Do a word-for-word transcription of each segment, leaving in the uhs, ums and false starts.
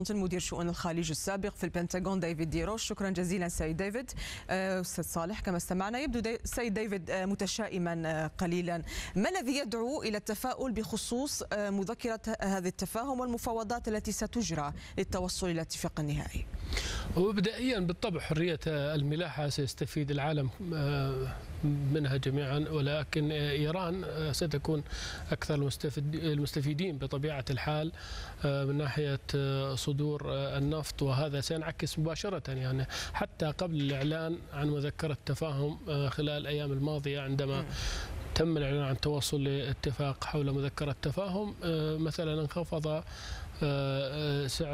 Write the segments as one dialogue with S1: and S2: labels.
S1: مدير شؤون الخليج السابق في البنتاغون ديفيد ديروش. شكرا جزيلا سيد ديفيد. أستاذ صالح، كما استمعنا يبدو دي سيد ديفيد متشائما قليلا، ما الذي يدعو إلى التفاؤل بخصوص مذكرة هذا التفاهم والمفاوضات التي ستجرى للتوصل إلى اتفاق نهائي؟
S2: ومبدئيا بالطبع حرية الملاحة سيستفيد العالم منها جميعا، ولكن إيران ستكون أكثر المستفيدين بطبيعة الحال من ناحية صدور النفط، وهذا سينعكس مباشرة يعني حتى قبل الإعلان عن مذكرة تفاهم خلال الأيام الماضية عندما تم الإعلان عن التوصل لاتفاق حول مذكرة تفاهم. مثلا انخفض سعر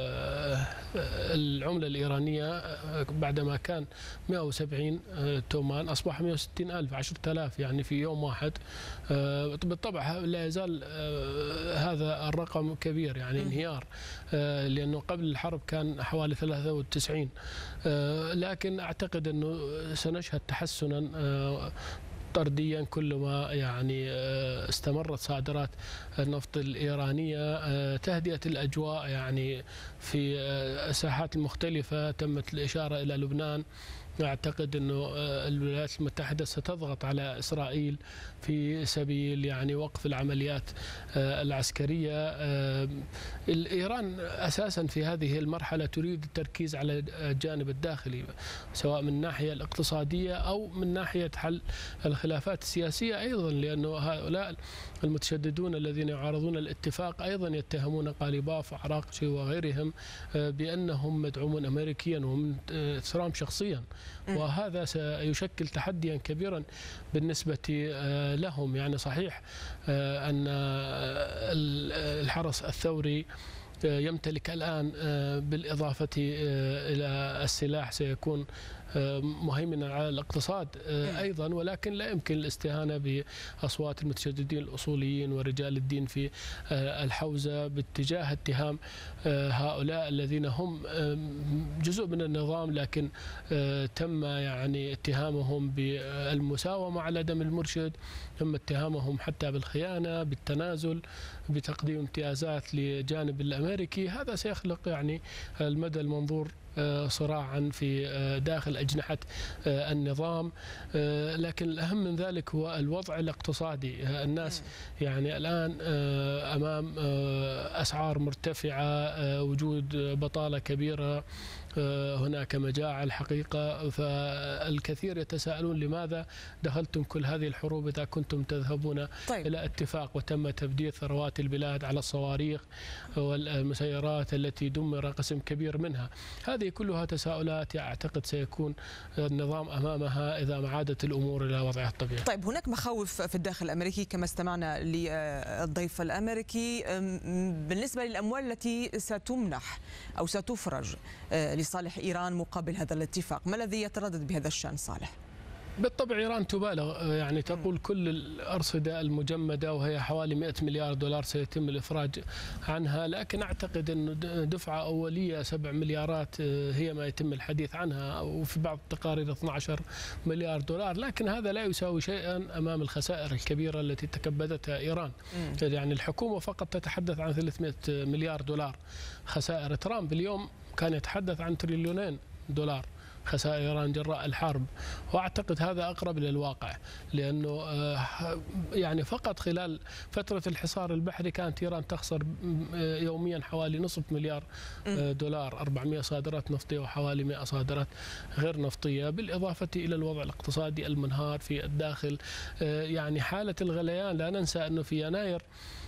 S2: العملة الإيرانية بعدما كان مئة وسبعين تومان أصبح مئة وستين ألف، عشرة آلاف يعني في يوم واحد. بالطبع لا يزال هذا الرقم كبير يعني انهيار، لأنه قبل الحرب كان حوالي ثلاثة وتسعين، لكن أعتقد أنه سنشهد تحسنا طرديا كلما يعني استمرت صادرات النفط الإيرانية. تهدئة الأجواء يعني في الساحات المختلفة، تمت الإشارة إلى لبنان. أعتقد أنه الولايات المتحدة ستضغط على إسرائيل في سبيل يعني وقف العمليات العسكرية. إيران أساسا في هذه المرحلة تريد التركيز على الجانب الداخلي، سواء من الناحية الاقتصادية أو من ناحية حل الخلافات السياسية أيضا، لأنه هؤلاء المتشددون الذين يعارضون الاتفاق أيضا يتهمون قاليباف وعراقشي وغيرهم بأنهم مدعومون أمريكيا ومن ترامب شخصيا، وهذا سيشكل تحديا كبيرا بالنسبة لهم. يعني صحيح أن الحرس الثوري يمتلك الآن بالإضافة إلى السلاح سيكون مهيمنا على الاقتصاد أيضا، ولكن لا يمكن الاستهانة بأصوات المتشددين الأصوليين ورجال الدين في الحوزة باتجاه اتهام هؤلاء الذين هم جزء من النظام، لكن تم يعني اتهامهم بالمساومة على دم المرشد، تم اتهامهم حتى بالخيانة، بالتنازل، بتقديم امتيازات لجانب الأمريكي. هذا سيخلق يعني المدى المنظور صراعا في داخل أجنحة النظام. لكن الأهم من ذلك هو الوضع الاقتصادي. الناس يعني الآن أمام أسعار مرتفعة، وجود بطالة كبيرة، هناك مجاعة الحقيقة. فالكثير يتساءلون لماذا دخلتم كل هذه الحروب إذا كنتم تذهبون طيب. إلى اتفاق وتم تبديد ثروات البلاد على الصواريخ والمسيرات التي دمر قسم كبير منها. هذه كلها تساؤلات أعتقد سيكون النظام أمامها إذا ما عادت الأمور إلى وضعها الطبيعي.
S1: طيب، هناك مخاوف في الداخل الأمريكي كما استمعنا للضيف الأمريكي بالنسبة للأموال التي ستمنح أو ستفرج لصالح إيران مقابل هذا الاتفاق. ما الذي يتردد بهذا الشأن صالح؟
S2: بالطبع إيران تبالغ، يعني تقول كل الأرصدة المجمدة وهي حوالي مئة مليار دولار سيتم الإفراج عنها، لكن أعتقد أن دفعة أولية سبع مليارات هي ما يتم الحديث عنها، وفي بعض التقارير اثني عشر مليار دولار، لكن هذا لا يساوي شيئا أمام الخسائر الكبيرة التي تكبدتها إيران. يعني الحكومة فقط تتحدث عن ثلاثمئة مليار دولار خسائر. ترامب اليوم كان يتحدث عن تريليونين دولار خسائر إيران جراء الحرب، وأعتقد هذا أقرب للواقع، لأنه يعني فقط خلال فترة الحصار البحري كانت إيران تخسر يوميا حوالي نصف مليار دولار، أربعمئة صادرات نفطية وحوالي مئة صادرات غير نفطية، بالإضافة إلى الوضع الاقتصادي المنهار في الداخل. يعني حالة الغليان، لا ننسى أنه في يناير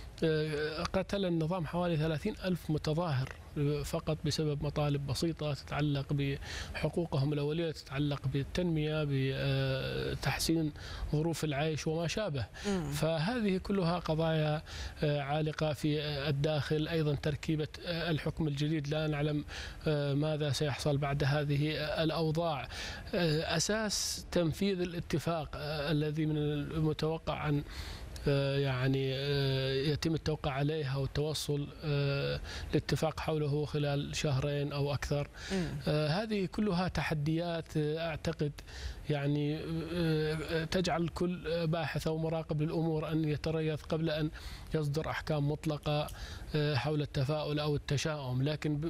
S2: قتل النظام حوالي ثلاثين ألف متظاهر فقط بسبب مطالب بسيطة تتعلق بحقوقهم الأولية، تتعلق بالتنمية، بتحسين ظروف العيش وما شابه. فهذه كلها قضايا عالقة في الداخل. أيضا تركيبة الحكم الجديد، لا نعلم ماذا سيحصل بعد هذه الأوضاع. أساس تنفيذ الاتفاق الذي من المتوقع أن يعني يتم التوقع عليها والتوصل لاتفاق حوله خلال شهرين أو أكثر. هذه كلها تحديات أعتقد يعني تجعل كل باحث أو مراقب للأمور أن يتريث قبل أن يصدر أحكام مطلقة حول التفاؤل أو التشاؤم. لكن